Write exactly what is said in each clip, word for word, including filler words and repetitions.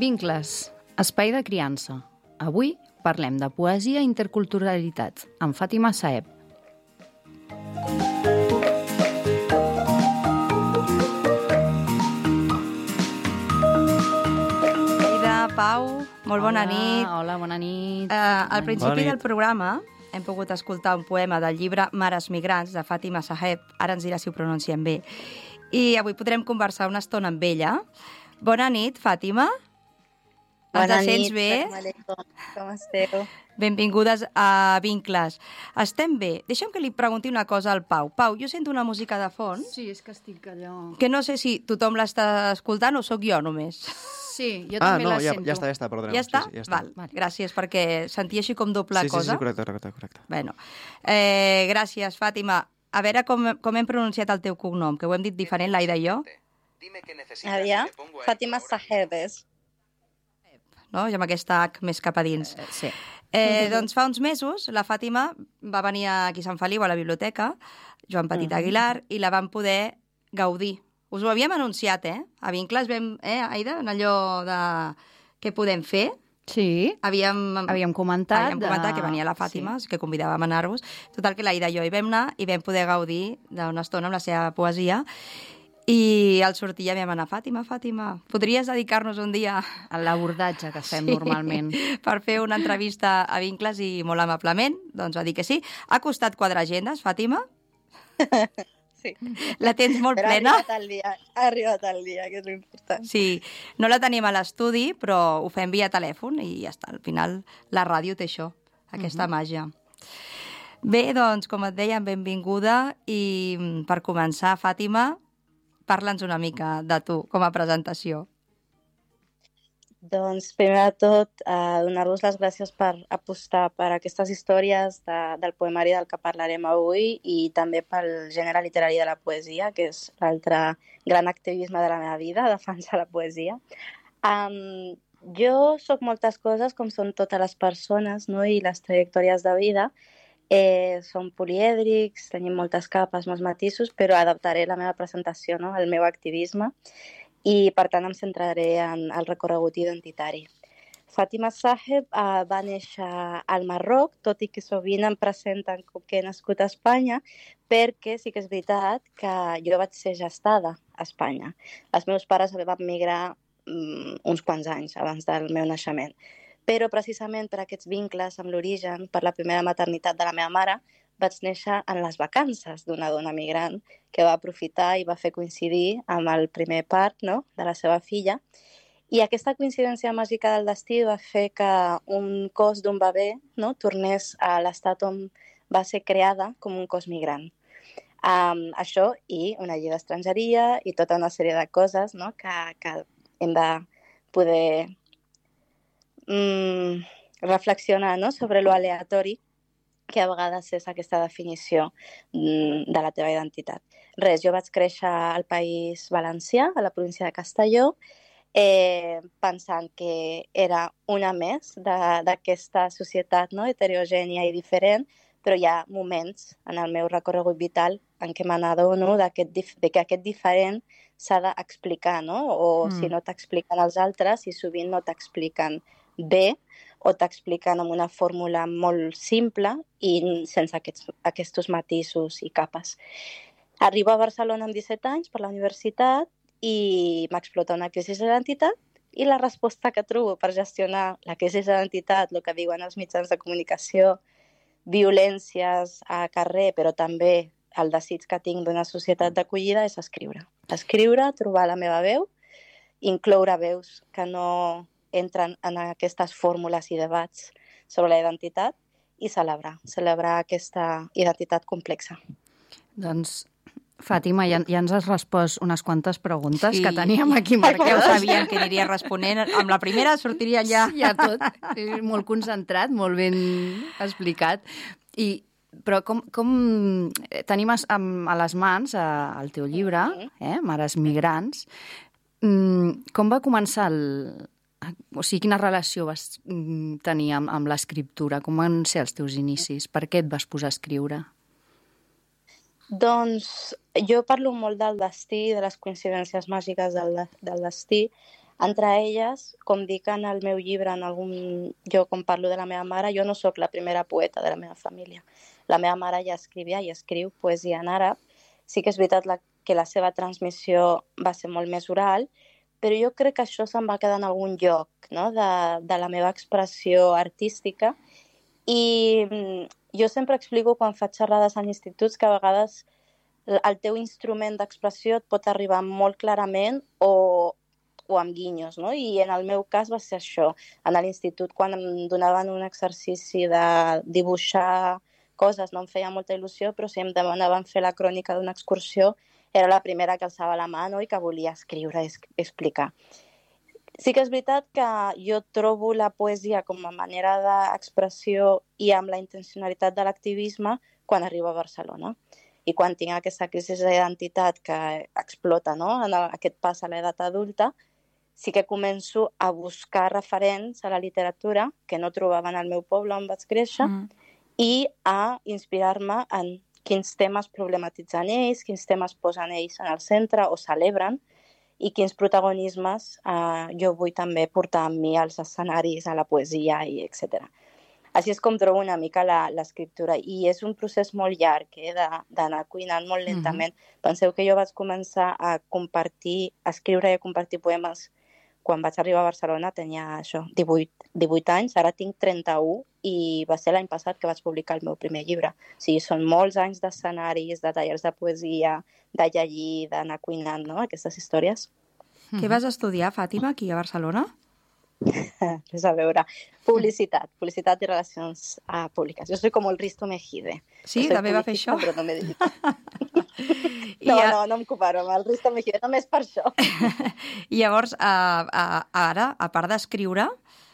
Vincles, espai de criança. Avui parlem de poesia i interculturalitat amb Fàtima Saeb. Aida, Pau, molt bona Hola, nit. Hola, bona nit. Uh, al principi Bona nit. del programa hem pogut escoltar un poema del llibre Mares migrants, de Fàtima Saeb. Ara ens dirà si ho pronunciem bé. I avui podrem conversar una estona amb ella. Bona nit, Fàtima. Ens Bona sents nit, bé? Salam. Com esteu? Benvingudes a Vincles. Estem bé. Deixa'm que li pregunti una cosa al Pau. Pau, jo sento una música de fons Sí, és que estic allò... que no sé si tothom l'està escoltant o sóc jo només. Sí, jo Ah, també no, la ja, sento. ja està, ja està, perdoneu. Ja està? Sí, sí, ja està. Val. Val. Gràcies, perquè sentia així com doble sí, sí, cosa. sí, correcte, correcte, correcte. Bueno, eh, gràcies, Fàtima. A veure com, com hem pronunciat el teu cognom, que ho hem dit diferent, l'Aida i jo. Aviam, Fàtima Saeb és. No? I amb aquesta H més cap a dins. Eh, Sí. Eh, doncs fa uns mesos la Fàtima va venir aquí a Sant Feliu, a la biblioteca, Joan Petit Aguilar, i la vam poder gaudir. Us ho havíem anunciat, eh? A Vincles vam, eh, Aida, en allò de què podem fer. Sí, Havíem, havíem comentat... havíem comentat que venia la Fàtima, sí. Que convidàvem a anar-vos. Total, que l'Aida i jo hi vam anar i vam poder gaudir d'una estona amb la seva poesia. I al sortir ja vam anar, Fàtima, Fàtima, podries dedicar-nos un dia A l'abordatge que fem normalment. per fer una entrevista a Vincles i molt amablement, doncs va dir que sí. Ha costat quadrar agendes, Fàtima? Sí. La tens molt Però plena? ha arribat el dia, ha arribat el dia, que és l'important. Sí, no la tenim a l'estudi, però ho fem via telèfon i ja està. Al final la ràdio té això, aquesta uh-huh. màgia. Bé, doncs, com et deia, benvinguda i mm, per començar, Fàtima, parla'ns una mica de tu com a presentació. Doncs, primer de tot, eh, donar-vos les gràcies per apostar per aquestes històries de, del poemari del que parlarem avui i també pel gènere literari de la poesia, que és l'altre gran activisme de la meva vida, defensar la poesia. Um, jo sóc moltes coses, com són totes les persones, no? I les trajectòries de vida. Eh, som polièdrics, tenim moltes capes, molts matisos, però adaptaré la meva presentació, no? Al meu activisme, i per tant em centraré en el recorregut identitari. Fàtima Saeb eh, va néixer al Marroc, tot i que sovint em presenten com que he nascut a Espanya, perquè sí que és veritat que jo vaig ser gestada a Espanya. Els meus pares van migrar um, uns quants anys abans del meu naixement. Però precisament per aquests vincles amb l'origen, per la primera maternitat de la meva mare, vaig néixer en les vacances d'una dona migrant que va aprofitar i va fer coincidir amb el primer part, no?, de la seva filla. I aquesta coincidència màgica del destí va fer que un cos d'un bebè, no?, tornés a l'estat on va ser creada com un cos migrant. Um, això i una llei d'estrangeria i tota una sèrie de coses, no?, que, que hem de poder mm, reflexionar, no?, sobre lo aleatori que a vegades és aquesta definició de la teva identitat. Res, jo vaig créixer al País Valencià, a la província de Castelló, eh, pensant que era una més d'aquesta societat, no?, heterogènia i diferent, però hi ha moments en el meu recorregut vital en què me n'adono de que aquest diferent s'ha d'explicar, no? O mm. si no t'expliquen els altres, i sovint no t'expliquen bé, o t'expliquen amb una fórmula molt simple i sense aquests, aquests matisos i capes. Arribo a Barcelona amb disset anys per la universitat i m'explota una crisi d'identitat i la resposta que trobo per gestionar la crisi d'identitat, el que diuen els mitjans de comunicació, violències a carrer, però també el desig que tinc d'una societat d'acollida és escriure. Escriure, trobar la meva veu, incloure veus que no entren en aquestes fórmules i debats sobre la identitat i celebrar, celebrar aquesta identitat complexa. Doncs, Fàtima, ja, ja ens has respost unes quantes preguntes Sí. que teníem aquí Ja ho marcades. sabíem que aniria responent. Amb la primera sortiria ja... Ja tot, eh, molt concentrat, molt ben explicat. I, però com, com tenim a, a les mans a, el teu llibre, eh, Mares migrants, com va començar el... O sigui, quina relació vas tenir amb, amb l'escriptura? Com van ser els teus inicis? Per què et vas posar a escriure? Doncs jo parlo molt del destí, de les coincidències màgiques del, del destí. Entre elles, com dic en el meu llibre, en algun lloc on parlo de la meva mare, jo no sóc la primera poeta de la meva família. La meva mare ja escrivia i escriu poesia en àrab. Sí que és veritat la, que la seva transmissió va ser molt més oral, però jo crec que això se'n va quedar en algun lloc, no? de, de la meva expressió artística. I jo sempre explico quan faig xerrades en instituts que a vegades el teu instrument d'expressió et pot arribar molt clarament o, o amb guinyos, no? I en el meu cas va ser això. En l'institut, quan em donaven un exercici de dibuixar coses, no em feia molta il·lusió, però si em demanaven fer la crònica d'una excursió, era la primera que alçava la mà, no? I que volia escriure i explicar. Sí que és veritat que jo trobo la poesia com a manera d'expressió i amb la intencionalitat de l'activisme quan arribo a Barcelona. I quan tinc aquesta crisi d'identitat que explota, no? En aquest pas a l'edat adulta, sí que començo a buscar referents a la literatura que no trobava en el meu poble on vaig créixer mm. i a inspirar-me en quins temes problematitzen ells, quins temes posen ells en el centre o celebren i quins protagonismes eh, jo vull també portar amb mi als escenaris, a la poesia, i etcètera. Així és com trobo una mica l'escriptura. I és un procés molt llarg, eh, d'anar cuinant molt lentament. Mm-hmm. Penseu que jo vaig començar a compartir, a escriure i a compartir poemes quan vaig arribar a Barcelona, tenia això, divuit, divuit anys, ara tinc trenta-u i va ser l'any passat que vaig publicar el meu primer llibre. O sigui, són molts anys d'escenaris, de tallers de poesia, de llegir, d'anar cuinant, no?, aquestes històries. Mm-hmm. Què vas estudiar, Fàtima, aquí a Barcelona? Res a veure. Publicitat, publicitat i relacions uh, públiques. Jo soy com el Risto Mejide. Sí, també va fer això? Però no m'he dedicat. no, a... no, no em comparo amb el Risto Mejide, només per això. I llavors, uh, uh, ara, a part d'escriure,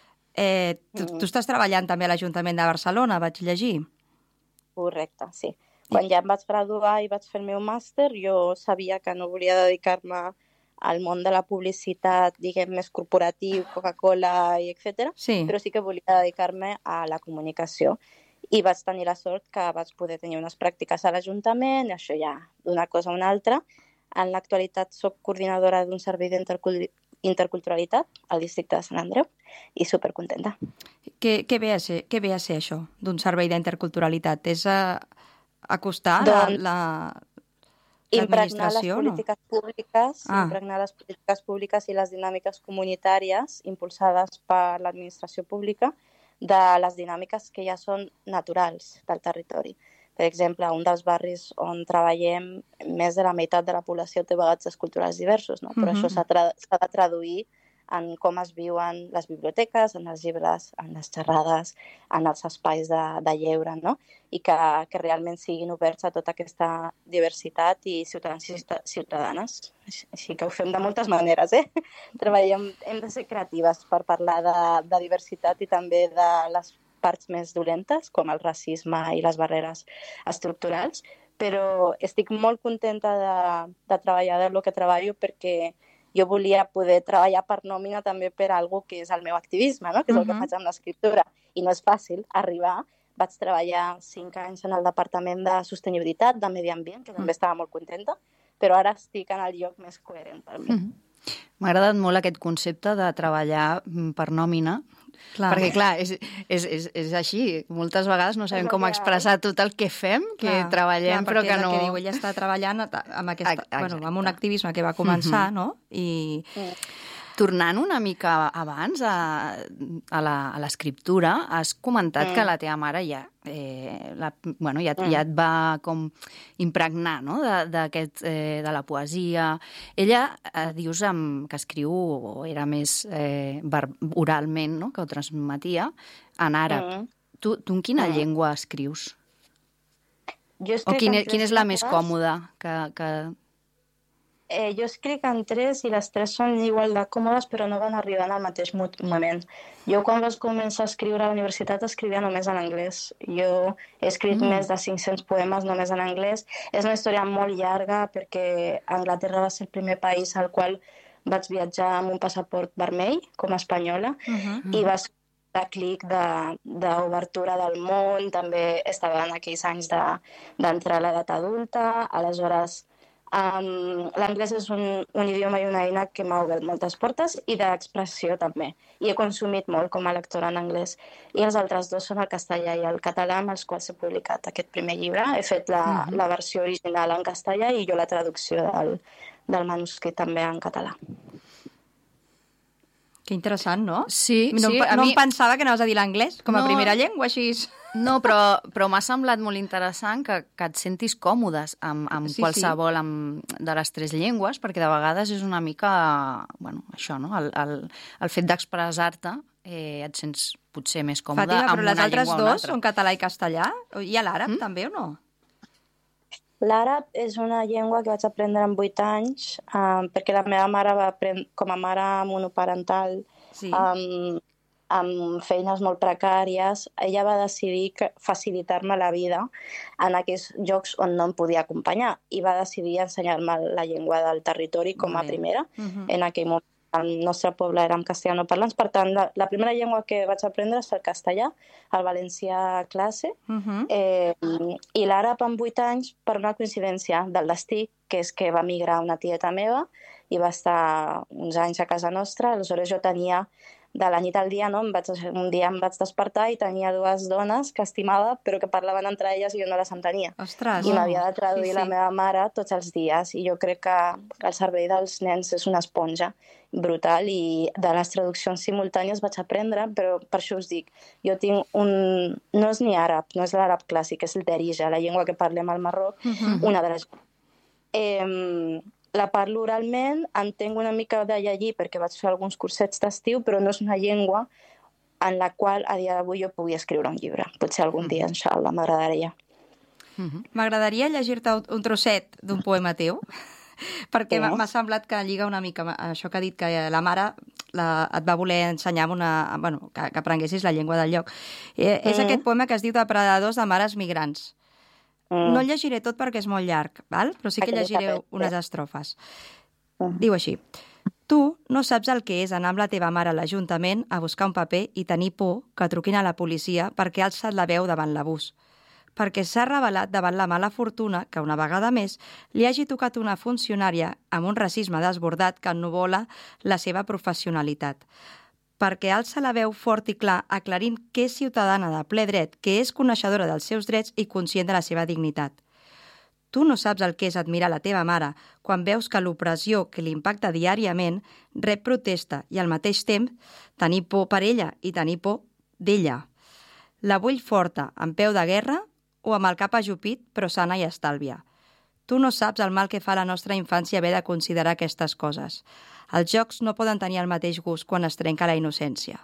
eh, tu, mm. tu estàs treballant també a l'Ajuntament de Barcelona, vaig llegir. Correcte, sí. Quan ja em vaig graduar i vaig fer el meu màster, jo sabia que no volia dedicar-me al món de la publicitat, diguem, més corporatiu, Coca-Cola i etcètera, sí. Però sí que volia dedicar-me a la comunicació. I vaig tenir la sort que vaig poder tenir unes pràctiques a l'Ajuntament, i això ja d'una cosa a una altra. En l'actualitat soc coordinadora d'un servei d'interculturalitat al districte de Sant Andreu i supercontenta. Què, què, ve a ser, què ve a ser això d'un servei d'interculturalitat? És a, acostar doncs... la... la... Impregnar les polítiques públiques, ah. impregnar les polítiques públiques i les dinàmiques comunitàries impulsades per l'administració pública de les dinàmiques que ja són naturals del territori. Per exemple, un dels barris on treballem, més de la meitat de la població té bagatges culturals diversos, no? Però uh-huh. això s'ha tra- s'ha de traduir en com es viuen les biblioteques, en els llibres, en les xerrades, en els espais de, de lleure, no? I que, que realment siguin oberts a tota aquesta diversitat i ciutadans i ciutadanes. Així que ho fem de moltes maneres, eh? Treballem, hem de ser creatives per parlar de, de diversitat i també de les parts més dolentes, com el racisme i les barreres estructurals, però estic molt contenta de, de treballar del que treballo perquè jo volia poder treballar per nòmina també per algo que és el meu activisme, no? Que és el uh-huh. que faig amb l'escriptura. I no és fàcil arribar. Vaig treballar cinc anys en el Departament de Sostenibilitat, de Medi Ambient, que també estava molt contenta, però ara estic en el lloc més coherent per mi. Uh-huh. M'ha agradat molt aquest concepte de treballar per nòmina, clar. Perquè, clar, és, és, és, és així. Moltes vegades no sabem com expressar tot el que fem, que clar, treballem, clar, però que no... Perquè que diu, ella està treballant amb, aquesta, bueno, amb un activisme que va començar, uh-huh. no? I... Tornant una mica abans a, a l'escriptura, has comentat mm. que la teva mare ja, eh, la, bueno, ja, mm. ja et va com impregnar, no?, de, d'aquest, eh, de la poesia. Ella, eh, dius amb, que escriu, o era més eh, oralment, no?, que ho transmetia, en àrab. Mm. Tu, tu en quina mm. llengua escrius? Jo o quina, quina és la més còmoda que... que... Eh, jo escric en tres i les tres són igual de còmodes, però no van arribar en el mateix moment. Jo quan vaig començar a escriure a la universitat escrivia només en anglès. Jo he escrit mm. més de cinc-cents poemes només en anglès. És una història molt llarga perquè Anglaterra va ser el primer país al qual vaig viatjar amb un passaport vermell, com a espanyola, uh-huh. i va ser un clic d'obertura de, del món. També estava en aquells anys de, d'entrar a l'edat adulta, aleshores Um, l'anglès és un, un idioma i una eina que m'ha obert moltes portes i d'expressió també. I he consumit molt com a lectora en anglès. I els altres dos són el castellà i el català amb els quals he publicat aquest primer llibre. He fet la, uh-huh. la versió original en castellà i jo la traducció del, del manuscrit també en català. Que interessant, no? Sí, no, sí. No A mi... em pensava que anaves a dir l'anglès com a No. primera llengua, així... No, però, però m'ha semblat molt interessant que, que et sentis còmodes amb, amb Sí, qualsevol amb, de les tres llengües, perquè de vegades és una mica, bueno, això, no? El, el, el fet d'expressar-te eh, et sents potser més còmode Fàtima, amb però les una altres llengua o una dos altra. són català i castellà? Hi ha l'àrab Mm? també o no? L'àrab és una llengua que vaig aprendre amb vuit anys, um, perquè la meva mare va aprendre, com a mare monoparental, Sí. um, amb feines molt precàries, ella va decidir que facilitar-me la vida en aquells llocs on no em podia acompanyar i va decidir ensenyar-me la llengua del territori com a Molt bé. primera. Mhm. En aquell moment el nostre poble érem castellanoparlants, per tant, la, la primera llengua que vaig aprendre és el castellà, el valencià a classe, Mhm. eh, i l'àrab amb vuit anys per una coincidència del destí, que és que va migrar una tieta meva i va estar uns anys a casa nostra. Aleshores jo tenia, de la nit al dia, no? Em vaig, un dia em vaig despertar i tenia dues dones que estimava, però que parlaven entre elles i jo no les entenia. Ostres. I m'havia de traduir Sí, la sí. meva mare tots els dies. I jo crec que el servei dels nens és una esponja brutal i de les traduccions simultànies vaig aprendre, però per això us dic, jo tinc un... No és ni àrab, no és l'àrab clàssic, és el derija, la llengua que parlem al Marroc, Mhm. una de les... Eh, la parlo oralment, entenc una mica de llegir perquè vaig fer alguns cursets d'estiu, però no és una llengua en la qual a dia d'avui jo pugui escriure un llibre. Potser algun dia, inshallah, m'agradaria. Mhm. M'agradaria llegir-te un- un trosset d'un poema teu, perquè Sí. m'ha m'ha semblat que lliga una mica amb això que ha dit, que la mare la, et va voler ensenyar amb una, bueno, que, que aprenguessis la llengua del lloc. Eh, és Mm. aquest poema que es diu Depredadors de mares migrants. Mm. No el llegiré tot perquè és molt llarg, val? Però sí que Aquest llegiré està bé, unes sí. estrofes. Mm. Diu així: tu no saps el que és anar amb la teva mare a l'Ajuntament a buscar un paper i tenir por que truquin a la policia perquè ha alçat la veu davant l'abús. Perquè s'ha revelat davant la mala fortuna que una vegada més li hagi tocat una funcionària amb un racisme desbordat que ennuvola la seva professionalitat. Perquè alça la veu fort i clar aclarint que és ciutadana de ple dret, que és coneixedora dels seus drets i conscient de la seva dignitat. Tu no saps el que és admirar la teva mare quan veus que l'opressió que li impacta diàriament rep protesta i al mateix temps tenir por per ella i tenir por d'ella. La vull forta, amb peu de guerra o amb el cap ajupit però sana i estàlvia. Tu no saps el mal que fa a la nostra infància haver de considerar aquestes coses. Els jocs no poden tenir el mateix gust quan es trenca la innocència.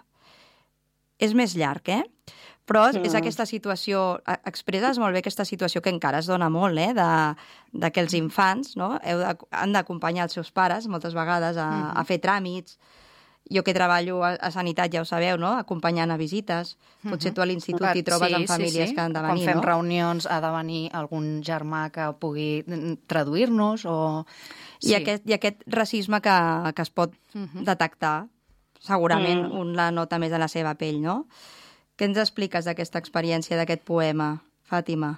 És més llarg, eh? Però és, Mm. és aquesta situació... e- Expresses molt bé aquesta situació que encara es dona molt, eh? De, de que els infants, no? Heu de, han d'acompanyar els seus pares moltes vegades a, Mhm. a fer tràmits. Jo que treballo a, a Sanitat, ja ho sabeu, no? Acompanyant a visites. Potser tu a l'institut Clar, hi trobes sí, amb famílies sí, sí. que han de venir, Quan fem no? reunions ha de venir algun germà que pugui mm, traduir-nos o... I, aquest, I aquest racisme que, que es pot Mhm. detectar, segurament Mm. un la nota més a la seva pell, no? Què ens expliques d'aquesta experiència, d'aquest poema, Fàtima?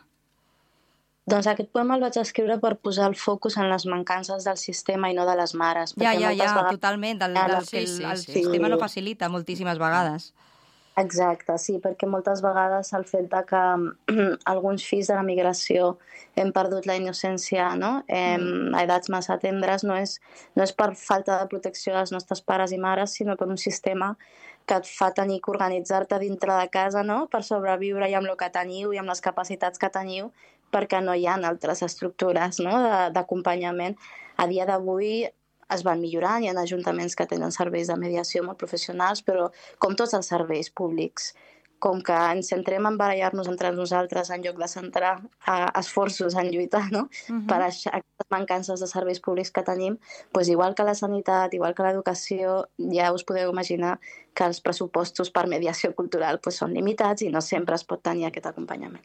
Doncs aquest poema el vaig escriure per posar el focus en les mancances del sistema i no de les mares. Ja, perquè ja, moltes ja, vegades- totalment, del, Ara, del que el, sí, sí, el sí. sistema no facilita moltíssimes vegades. Exacte, sí, perquè moltes vegades el fet de que alguns fills de la migració hem perdut la innocència, no? Em, a edats massa tendres, no és, no és per falta de protecció dels nostres pares i mares, sinó per un sistema que et fa tenir que organitzar-te dintre de casa, no?, per sobreviure i amb el que teniu i amb les capacitats que teniu, perquè no hi ha altres estructures, no?, de- d'acompanyament. A dia d'avui es van millorant, hi ha ajuntaments que tenen serveis de mediació molt professionals, però com tots els serveis públics, com que ens centrem en barallar-nos entre nosaltres en lloc de centrar eh, esforços en lluitar, no?, Mhm. per això, aquestes mancances de serveis públics que tenim, doncs igual que la sanitat, igual que l'educació, ja us podeu imaginar que els pressupostos per mediació cultural doncs, són limitats i no sempre es pot tenir aquest acompanyament.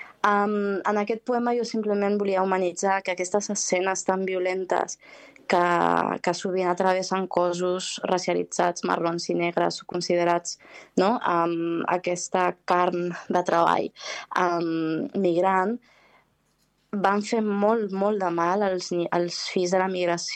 Um, en aquest poema jo simplement volia humanitzar que aquestes escenes tan violentes que, que sovint atravessen cossos racialitzats, marrons i negres, considerats, no?, um, aquesta carn de treball um, migrant, van fer molt, molt de mal als, als fills de la migració